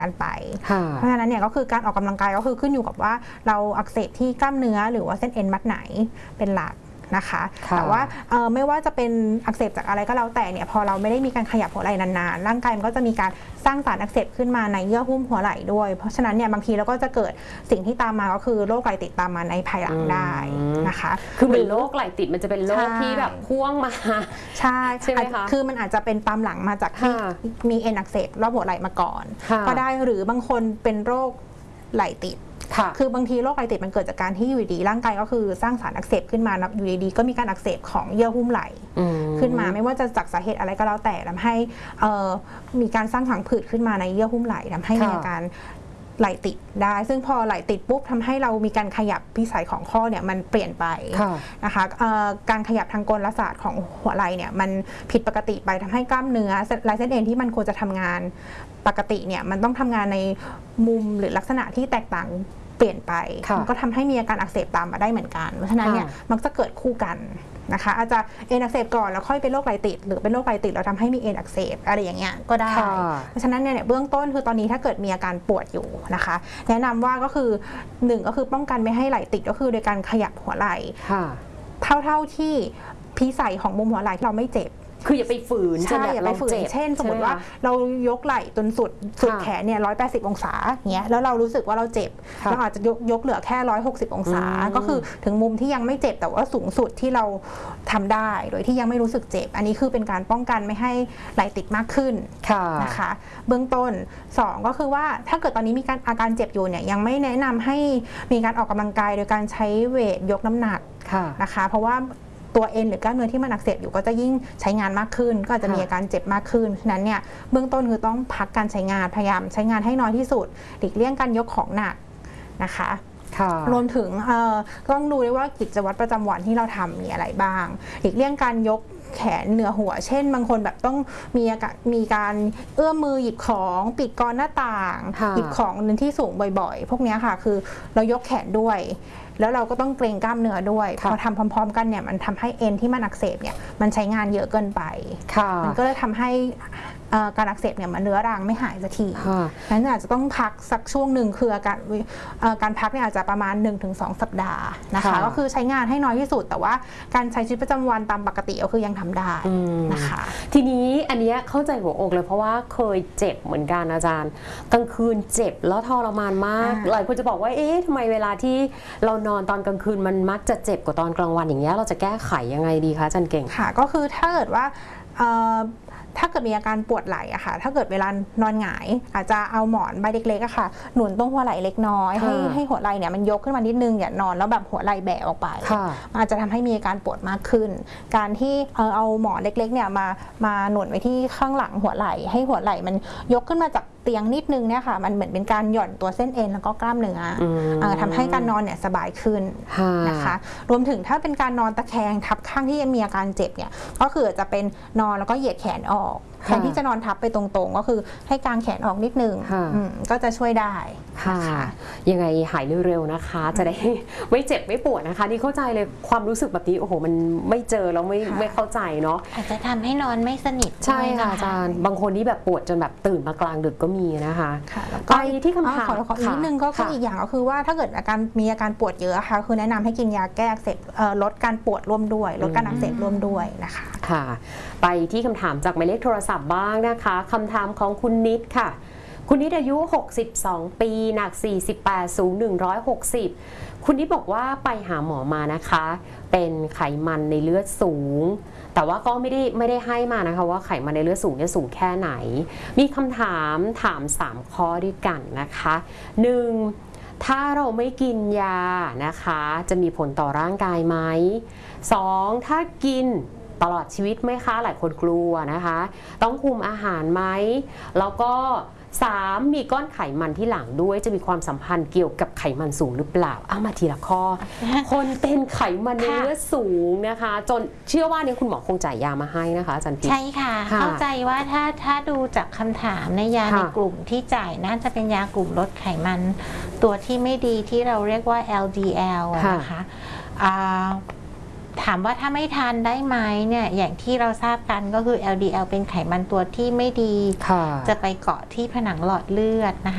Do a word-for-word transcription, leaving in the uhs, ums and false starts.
กันไปเพราะฉะนั้นเนี่ยก็คือการออกกำลังกายก็คือขึ้นอยู่กับว่าเราอักเสบที่กล้ามเนื้อหรือว่าเส้นเอ็นมัดไหนเป็นหลักนะคะแต่ว่าไม่ว่าจะเป็นอักเสบจากอะไรก็แล้วแต่เนี่ยพอเราไม่ได้มีการขยับหัวไหล่นานๆร่างกายมันก็จะมีการสร้างสารอักเสบขึ้นมาในเยื่อหุ้มหัวไหล่ด้วยเพราะฉะนั้นเนี่ยบางทีเราก็จะเกิดสิ่งที่ตามมาก็คือโรคไหล่ติดตามมาในภายหลังได้นะคะคือเหมือนโรคไหล่ติดมันจะเป็นโรคที่แบบพ่วงมาใช่ใช่ไหมคะคือมันอาจจะเป็นตามหลังมาจากที่มีเอ็นอักเสบรอบหัวไหล่มาก่อนก็ได้หรือบางคนเป็นโรคไหล่ติดคือบางทีโรคไหล่ติดมันเกิดจากการที่อยู่ดีร่างกายก็คือสร้างสารอักเสบขึ้นมาอยู่ดีๆก็มีการอักเสบของเยื่อหุ้มไหล่ขึ้นมาไม่ว่าจะจากสาเหตุอะไรก็แล้วแต่ทำให้มีการสร้างผังผืดขึ้นมาในเยื่อหุ้มไหล่ทำให้มีอาการไหล่ติดได้ซึ่งพอไหล่ติดปุ๊บทำให้เรามีการขยับพิสัยของข้อเนี่ยมันเปลี่ยนไปนะคะการขยับทางกลศาสตร์ของหัวไหล่เนี่ยมันผิดปกติไปทำให้กล้ามเนื้อลายเส้นเอ็นที่มันควรจะทำงานปกติเนี่ยมันต้องทำงานในมุมหรือลักษณะที่แตกต่างเปลี่ยนไปมันก็ทำให้มีอาการอักเสบตามมาได้เหมือนกันเพราะฉะนั้นเนี่ยมันจะเกิดคู่กันนะคะอาจจะเอ็นอักเสบก่อนแล้วค่อยเป็นโรคไหล่ติดหรือเป็นโรคไหล่ติดแล้วทำให้มีเอ็นอักเสบอะไรอย่างเงี้ยก็ได้เพราะฉะนั้นเนี่ยเบื้องต้นคือตอนนี้ถ้าเกิดมีอาการปวดอยู่นะคะแนะนำว่าก็คือหนึ่งก็คือป้องกันไม่ให้ไหล่ติดก็คือโดยการขยับหัวไหล่เท่าเท่าที่พิสัยของมุมหัวไหล่ที่เราไม่เจ็บคืออย่าไปฝืนใช่อย่าไปฝืนเช่นสมมติว่าเรายกไหล่จนสุดสุดแขนเนี่ยร้อยแปดสิบองศาเงี้ยแล้วเรารู้สึกว่าเราเจ็บเราอาจจะยกยกเหลือแค่ร้อยหกสิบองศาก็คือถึงมุมที่ยังไม่เจ็บแต่ว่าสูงสุดที่เราทำได้โดยที่ยังไม่รู้สึกเจ็บอันนี้คือเป็นการป้องกันไม่ให้ไหล่ติดมากขึ้นนะคะเบื้องต้นสองก็คือว่าถ้าเกิดตอนนี้มีการอาการเจ็บอยู่เนี่ยยังไม่แนะนำให้มีการออกกำลังกายโดยการใช้เวทยกน้ำหนักนะคะเพราะว่าตัวเอ็นหรือกล้ามเนื้อที่มันอักเสบอยู่ก็จะยิ่งใช้งานมากขึ้นก็จะมีอาการเจ็บมากขึ้นฉะนั้นเนี่ยเบื้องต้นคือต้องพักการใช้งานพยายามใช้งานให้น้อยที่สุดหลีกเลี่ยงการยกของหนักนะคะรวมถึงต้องดูด้วยว่ากิจวัตรประจำวันที่เราทำมีอะไรบ้างหลีกเลี่ยงการยกแขนเหนือหัวเช่นบางคนแบบต้องมีมีการเอื้อมมือหยิบของปิดกรหน้าต่างหยิบของในที่สูงบ่อยๆพวกนี้ค่ะคือเรายกแขนด้วยแล้วเราก็ต้องเกรงกล้ามเนื้อด้วยพอทำพร้อมๆกันเนี่ยมันทำให้เอ็นที่มันอักเสบเนี่ยมันใช้งานเยอะเกินไปมันก็เลยทำให้การอักเสบเนี่ยมันเรื้อรังไม่หายสักทีนั้นอาจจะต้องพักสักช่วงหนึ่งคืออาการการพักเนี่ยอาจจะประมาณ หนึ่งถึงสอง สัปดาห์นะคะก็คือใช้งานให้น้อยที่สุดแต่ว่าการใช้ชีวิตประจำวันตามปกติก็คือยังทำได้นะคะทีนี้อันนี้เข้าใจหัวอกเลยเพราะว่าเคยเจ็บเหมือนกันอาจารย์กลางคืนเจ็บแล้วทรมานมากหลายคนจะบอกว่าเอ๊ะทำไมเวลาที่เรานอนตอนกลางคืนมันมักจะเจ็บกว่าตอนกลางวันอย่างเงี้ยเราจะแก้ไขยังไงดีคะอาจารย์เก่งค่ะก็คือถ้าเกิดว่าถ้าเกิดมีอาการปวดไหล่อะค่ะถ้าเกิดเวลานอนหงายอาจจะเอาหมอนใบเล็กๆอะค่ะหนุนตรงหัวไหล่เล็กน้อยให้ให้หัวไหล่เนี่ยมันยกขึ้นมานิดนึงอย่านอนแล้วแบบหัวไหล่แบะออกไปอาจจะทำให้มีอาการปวดมากขึ้นการที่เอาหมอนเล็กๆเนี่ยมามาหนุนไว้ที่ข้างหลังหัวไหล่ให้หัวไหล่มันยกขึ้นมาจากเตียงนิดนึงเนี่ยค่ะมันเหมือนเป็นการหย่อนตัวเส้นเอ็นแล้วก็กล้ามเนื้อทำให้การนอนเนี่ยสบายขึ้นนะคะรวมถึงถ้าเป็นการนอนตะแคงทับข้างที่มีอาการเจ็บเนี่ยก็คือจะเป็นนอนแล้วก็เหยียดแขนออกแทนที่จะนอนทับไปตรงๆก็คือให้กางแขนออกนิดนึงก็จะช่วยได้ค่ะยังไงหายเร็วๆนะคะจะได้ไม่เจ็บไม่ปวดนะคะนี่เข้าใจเลยความรู้สึกแบบนี้โอ้โหมันไม่เจอแล้วไม่ไม่เข้าใจเนาะอาจจะทำให้นอนไม่สนิทใช่ค่ะอาจารย์บางคนที่แบบปวดจนแบบตื่นมากลางดึกก็มีนะคะไปที่คำถามขออีกนิดนึงก็อีกอย่างก็คือว่าถ้าเกิดอาการมีอาการปวดเยอะค่ะคือแนะนำให้กินยาแก้อักเสบลดการปวดร่วมด้วยลดการอักเสบร่วมด้วยนะคะค่ะไปที่คำถามจากหมายเลขโทรศัพท์บ้างนะคะคำถามของคุณนิดค่ะคุณนิดอายุหกสิบสองปีหนักสี่สิบแปดสูงหนึ่งร้อยหกสิบคุณนิดบอกว่าไปหาหมอมานะคะเป็นไขมันในเลือดสูงแต่ว่าก็ไม่ได้ไม่ได้ให้มานะคะว่าไขมันในเลือดสูงเนี่ยสูงแค่ไหนมีคำถามถามสามข้อด้วยกันนะคะหนึ่งถ้าเราไม่กินยานะคะจะมีผลต่อร่างกายไหมสองถ้ากินตลอดชีวิตไหมคะหลายคนกลัวนะคะต้องคุมอาหารไหมแล้วก็สามมีก้อนไขมันที่หลังด้วยจะมีความสัมพันธ์เกี่ยวกับไขมันสูงหรือเปล่าเอามาทีละข้อ คนเป็นไขมันในเลือดสูงนะคะจนเชื่อว่าเนี่ยคุณหมอคงจ่ายยามาให้นะคะอาจารย์พิษใช่ค่ะเข้าใจว่าถ้าถ้าดูจากคำถามในยาในกลุ่มที่จ่ายน่าจะเป็นยากลุ่มลดไขมันตัวที่ไม่ดีที่เราเรียกว่า แอล ดี แอล นะคะถามว่าถ้าไม่ทานได้ไหมเนี่ยอย่างที่เราทราบกันก็คือ แอล ดี แอล เป็นไขมันตัวที่ไม่ดีจะไปเกาะที่ผนังหลอดเลือดนะคะ